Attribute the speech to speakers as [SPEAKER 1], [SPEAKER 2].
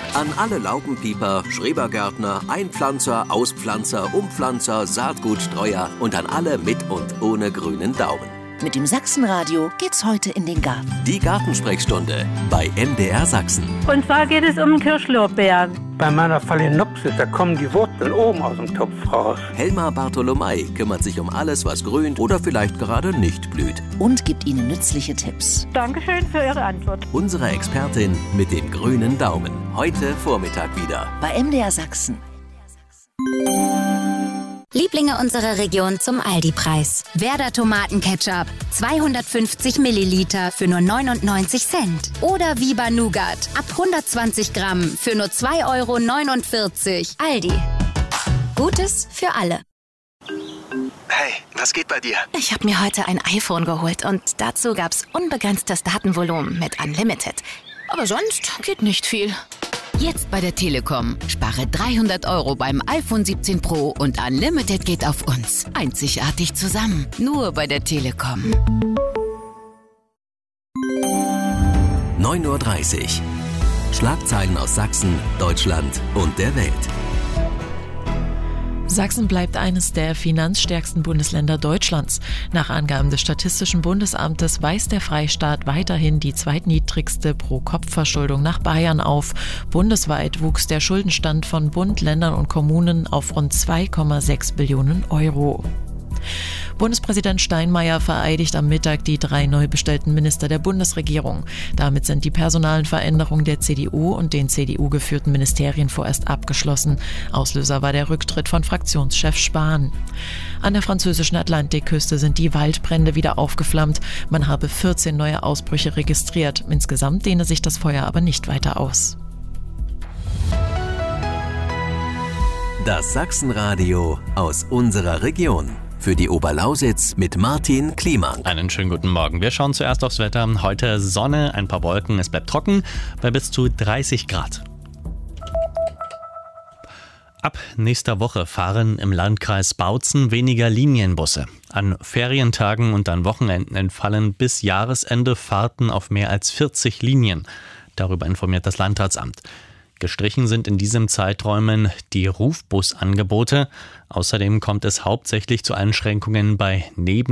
[SPEAKER 1] An alle Laubenpieper, Schrebergärtner, Einpflanzer, Auspflanzer, Umpflanzer, Saatgutstreuer und an alle mit und ohne grünen Daumen.
[SPEAKER 2] Mit dem Sachsenradio geht's heute in den Garten.
[SPEAKER 1] Die Gartensprechstunde bei MDR Sachsen.
[SPEAKER 3] Und zwar geht es um Kirschlorbeeren.
[SPEAKER 4] Bei meiner Phalaenopsis, da kommen die Wurzeln oben aus dem Topf raus.
[SPEAKER 1] Helma Bartholomei kümmert sich um alles, was grünt oder vielleicht gerade nicht blüht.
[SPEAKER 2] Und gibt Ihnen nützliche Tipps.
[SPEAKER 3] Dankeschön für Ihre Antwort.
[SPEAKER 1] Unsere Expertin mit dem grünen Daumen. Heute Vormittag wieder.
[SPEAKER 2] Bei MDR Sachsen.
[SPEAKER 5] Lieblinge unserer Region zum Aldi-Preis. Werder Tomatenketchup, 250 Milliliter für nur 99 Cent. Oder Viva Nougat, ab 120 Gramm für nur 2,49 €. Aldi. Gutes für alle.
[SPEAKER 6] Hey, was geht bei dir?
[SPEAKER 7] Ich habe mir heute ein iPhone geholt und dazu gab's unbegrenztes Datenvolumen mit Unlimited. Aber sonst geht nicht viel.
[SPEAKER 8] Jetzt bei der Telekom. Spare 300 € beim iPhone 17 Pro und Unlimited geht auf uns. Einzigartig zusammen. Nur bei der Telekom.
[SPEAKER 1] 9:30 Uhr. Schlagzeilen aus Sachsen, Deutschland und der Welt.
[SPEAKER 9] Sachsen bleibt eines der finanzstärksten Bundesländer Deutschlands. Nach Angaben des Statistischen Bundesamtes weist der Freistaat weiterhin die zweitniedrigste Pro-Kopf-Verschuldung nach Bayern auf. Bundesweit wuchs der Schuldenstand von Bund, Ländern und Kommunen auf rund 2,6 Billionen €. Bundespräsident Steinmeier vereidigt am Mittag die 3 neu bestellten Minister der Bundesregierung. Damit sind die personalen Veränderungen der CDU und den CDU-geführten Ministerien vorerst abgeschlossen. Auslöser war der Rücktritt von Fraktionschef Spahn. An der französischen Atlantikküste sind die Waldbrände wieder aufgeflammt. Man habe 14 neue Ausbrüche registriert. Insgesamt dehne sich das Feuer aber nicht weiter aus.
[SPEAKER 1] Das Sachsenradio aus unserer Region. Für die Oberlausitz mit Martin Kliemann.
[SPEAKER 10] Einen schönen guten Morgen. Wir schauen zuerst aufs Wetter. Heute Sonne, ein paar Wolken, es bleibt trocken bei bis zu 30 Grad. Ab nächster Woche fahren im Landkreis Bautzen weniger Linienbusse. An Ferientagen und an Wochenenden entfallen bis Jahresende Fahrten auf mehr als 40 Linien. Darüber informiert das Landratsamt. Gestrichen sind in diesem Zeiträumen die Rufbusangebote. Außerdem kommt es hauptsächlich zu Einschränkungen bei